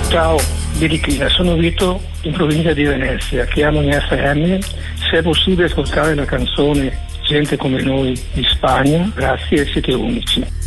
Ciao, Birichina, sono Vito in provincia di Venezia, chiamo in FM, se è possibile ascoltare la canzone Gente come noi di Spagna, grazie, siete unici.